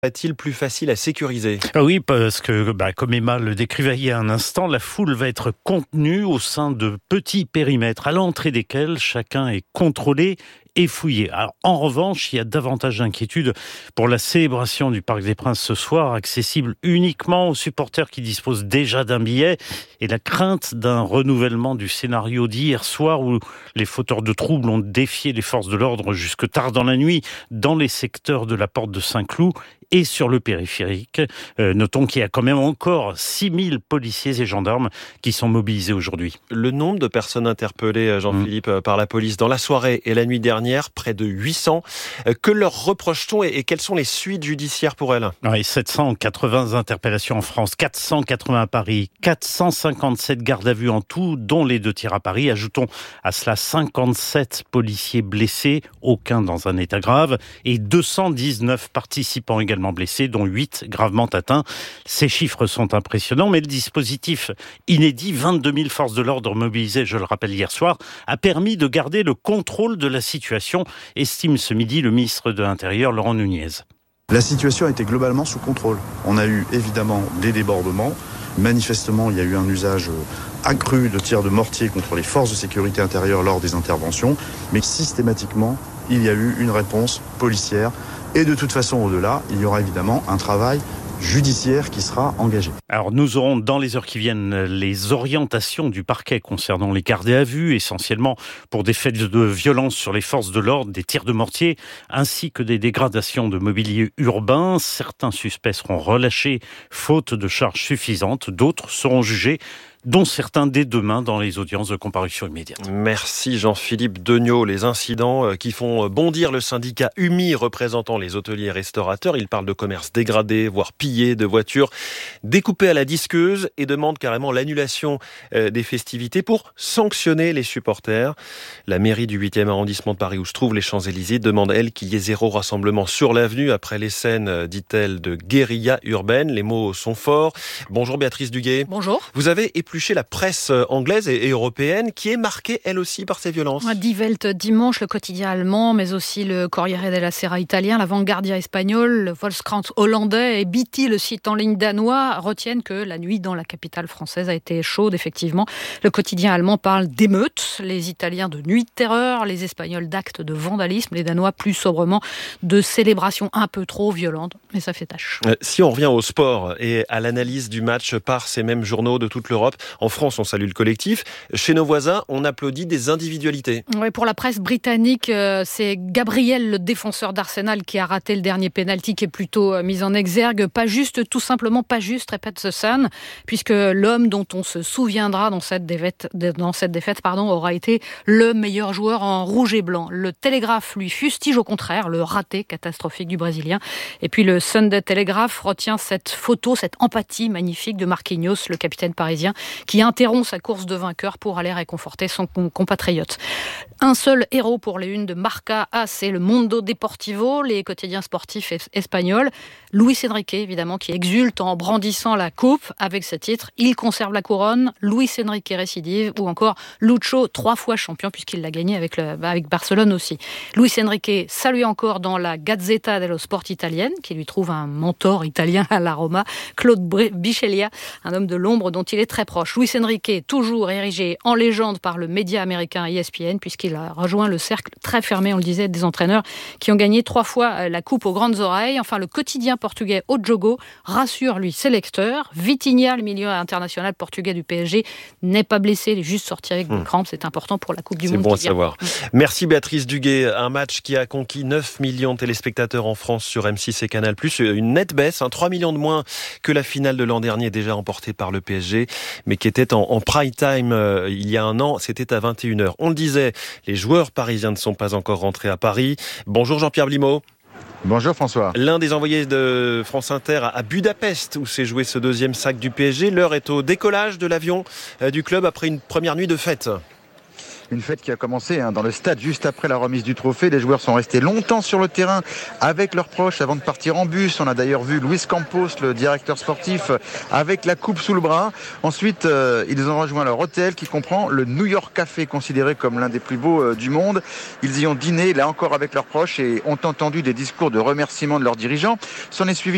Est-il plus facile à sécuriser? Ah oui, parce que, comme Emma le décrivait il y a un instant, la foule va être contenue au sein de petits périmètres, à l'entrée desquels chacun est contrôlé et fouillé. Alors, en revanche, il y a davantage d'inquiétude pour la célébration du Parc des Princes ce soir, accessible uniquement aux supporters qui disposent déjà d'un billet, et la crainte d'un renouvellement du scénario d'hier soir où les fauteurs de troubles ont défié les forces de l'ordre jusque tard dans la nuit dans les secteurs de la porte de Saint-Cloud et sur le périphérique. Notons qu'il y a quand même encore 6000 policiers et gendarmes qui sont mobilisés aujourd'hui. Le nombre de personnes interpellées, Jean-Philippe, par la police dans la soirée et la nuit dernière, près de 800. Que leur reproche-t-on et quelles sont les suites judiciaires pour elles? Oui, 780 interpellations en France, 480 à Paris, 457 gardes à vue en tout, dont les 2 tirs à Paris. Ajoutons à cela 57 policiers blessés, aucun dans un état grave, et 219 participants également blessés, dont 8 gravement atteints. Ces chiffres sont impressionnants, mais le dispositif inédit, 22 000 forces de l'ordre mobilisées, je le rappelle, hier soir, a permis de garder le contrôle de la situation, estime ce midi le ministre de l'Intérieur, Laurent Nunez. La situation était globalement sous contrôle. On a eu évidemment des débordements. Manifestement, il y a eu un usage accru de tirs de mortier contre les forces de sécurité intérieure lors des interventions. Mais systématiquement, il y a eu une réponse policière. Et de toute façon, au-delà, il y aura évidemment un travail judiciaire qui sera engagé. Alors nous aurons dans les heures qui viennent les orientations du parquet concernant les gardés à vue, essentiellement pour des faits de violence sur les forces de l'ordre, des tirs de mortier, ainsi que des dégradations de mobilier urbain. Certains suspects seront relâchés faute de charges suffisantes, d'autres seront jugés, dont certains dès demain dans les audiences de comparution immédiate. Merci Jean-Philippe Degnaud. Les incidents qui font bondir le syndicat UMI représentant les hôteliers et restaurateurs. Il parle de commerce dégradé, voire pillé, de voitures découpées à la disqueuse et demande carrément l'annulation des festivités pour sanctionner les supporters. La mairie du 8e arrondissement de Paris où se trouvent les Champs-Élysées demande, elle, qu'il y ait 0 rassemblement sur l'avenue après les scènes, dit-elle, de guérilla urbaine. Les mots sont forts. Bonjour Béatrice Duguay. Bonjour. Vous avez épluché la presse anglaise et européenne qui est marquée elle aussi par ces violences. Die Welt dimanche, le quotidien allemand, mais aussi le Corriere della Sera italien, la Vanguardia espagnole, le Volkskrant hollandais et BT, le site en ligne danois, retiennent que la nuit dans la capitale française a été chaude, effectivement. Le quotidien allemand parle d'émeutes, les Italiens de nuits de terreur, les Espagnols d'actes de vandalisme, les Danois plus sobrement de célébrations un peu trop violentes, mais ça fait tâche. Si on revient au sport et à l'analyse du match par ces mêmes journaux de toute l'Europe, en France, on salue le collectif. Chez nos voisins, on applaudit des individualités. Oui, pour la presse britannique, c'est Gabriel, le défenseur d'Arsenal, qui a raté le dernier pénalty, qui est plutôt mis en exergue. Pas juste, tout simplement pas juste, répète The Sun, puisque l'homme dont on se souviendra dans cette défaite, aura été le meilleur joueur en rouge et blanc. Le Télégraphe, lui, fustige au contraire le raté catastrophique du Brésilien. Et puis le Sunday Telegraph retient cette photo, cette empathie magnifique de Marquinhos, le capitaine parisien, qui interrompt sa course de vainqueur pour aller réconforter son compatriote. Un seul héros pour les unes de Marca, c'est le Mundo Deportivo, les quotidiens sportifs espagnols. Luis Enrique, évidemment, qui exulte en brandissant la coupe avec ce titre. Il conserve la couronne, Luis Enrique récidive, ou encore Lucho, 3 fois champion, puisqu'il l'a gagné avec Barcelone aussi. Luis Enrique salue encore dans la Gazzetta dello Sport italienne, qui lui trouve un mentor italien à la Roma, Claude Bichelia, un homme de l'ombre dont il est très proche. Luis Enrique, toujours érigé en légende par le média américain ESPN, puisqu'il a rejoint le cercle très fermé, on le disait, des entraîneurs qui ont gagné 3 fois la coupe aux grandes oreilles. Enfin, le quotidien portugais O Jogo rassure, lui, ses lecteurs. Vitinha, le milieu international portugais du PSG, n'est pas blessé, il est juste sorti avec des crampes. C'est important pour la Coupe du Monde. C'est bon à savoir. Merci Béatrice Duguay. Un match qui a conquis 9 millions de téléspectateurs en France sur M6 et Canal+. Une nette baisse, 3 millions de moins que la finale de l'an dernier, déjà remportée par le PSG, mais qui était en prime time il y a un an, c'était à 21h. On le disait, les joueurs parisiens ne sont pas encore rentrés à Paris. Bonjour Jean-Pierre Blimaud. Bonjour François. L'un des envoyés de France Inter à Budapest où s'est joué ce deuxième sac du PSG. L'heure est au décollage de l'avion du club après une première nuit de fête. Une fête qui a commencé dans le stade juste après la remise du trophée. Les joueurs sont restés longtemps sur le terrain avec leurs proches avant de partir en bus. On a d'ailleurs vu Luis Campos, le directeur sportif, avec la coupe sous le bras. Ensuite, ils ont rejoint leur hôtel qui comprend le New York Café, considéré comme l'un des plus beaux du monde. Ils y ont dîné, là encore avec leurs proches, et ont entendu des discours de remerciement de leurs dirigeants. S'en est suivi